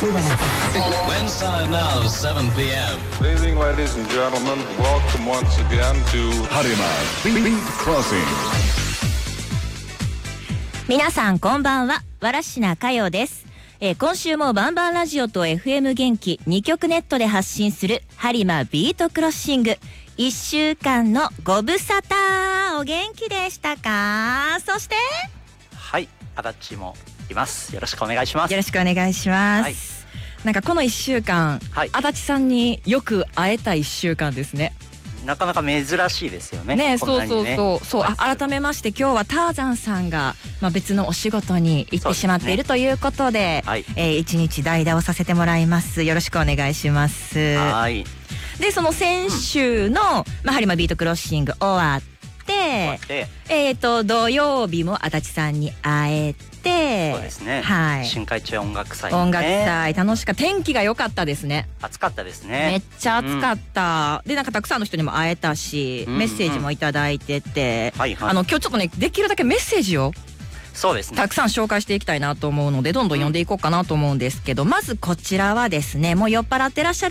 Wednesday now 7 p.m. Evening, ladies and gentlemen. Welcome once again to Harima Beat Crossing。 皆さんこんばんは、わらしなかよです。今週もバンバンラジオと FM 元気2曲ネットで発信するハリマビートクロッシング1週間のご無沙汰。お元気でしたか？そしてはい、足立もいます。よろしくお願いします。 よろしくお願いします、はい、なんかこの1週間、はい、足立さんによく会えた1週間ですね。 なかなか珍しいですよね。 ね、そう、改めまして今日はターザンさんが、別のお仕事に行ってしまっているということで、はい、1日代打をさせてもらいます。よろしくお願いします。はい。で、その先週の、ハリマビートクロッシング終わって、土曜日も足立さんに会えて、そうですね、 はい、 新海中音楽祭、ね、 音楽祭楽しかった。天気が良かったですね。 暑かったですね。 めっちゃ暑かった、でなんかたくさんの人にも会えたし、メッセージもいただいてて、今日ちょっとねできるだけメッセージをそうですね、 たくさん紹介していきたいなと思うのでどんどん読んでいこうかなと思うんですけど、まずこちらはですね、もう酔っ払ってらっしゃる